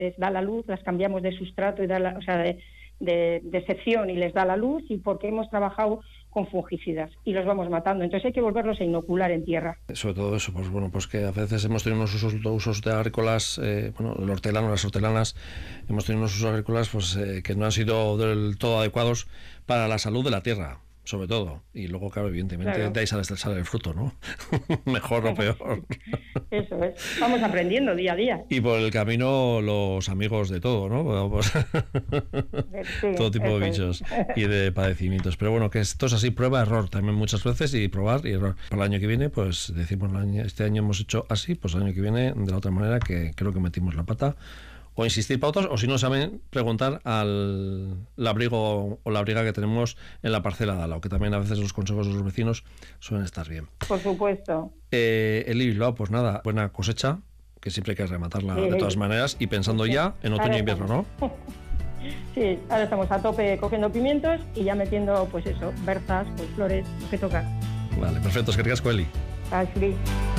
les da la luz, las cambiamos de sustrato y de sección y les da la luz, y porque hemos trabajado con fungicidas y los vamos matando. Entonces hay que volverlos a inocular en tierra. Sobre todo eso, pues bueno, pues que a veces hemos tenido unos usos de agrícolas, el hortelano, las hortelanas, hemos tenido unos usos agrícolas pues que no han sido del todo adecuados para la salud de la tierra, sobre todo. Y luego, claro, evidentemente, claro, de ahí sale el fruto, ¿no? Mejor o peor. Eso es. Vamos aprendiendo día a día. Y por el camino, los amigos de todo, ¿no? Pues, sí, todo tipo de bichos y de padecimientos. Pero bueno, que esto es así, prueba, error también muchas veces, y probar y error. Para el año que viene, pues decimos, este año hemos hecho así, pues el año que viene de la otra manera, que creo que metimos la pata. O insistir pautas, o si no saben, preguntar al labrigo o labriga que tenemos en la parcela de al lado, que también a veces los consejos de los vecinos suelen estar bien. Por supuesto. Eli Bilbao, pues nada, buena cosecha, que siempre hay que rematarla de todas maneras, y pensando ya en otoño e invierno, ¿no? Sí, ahora estamos a tope cogiendo pimientos y ya metiendo, pues eso, berzas, pues flores, lo que toca. Vale, perfecto, es que ricasco, Eli. Así.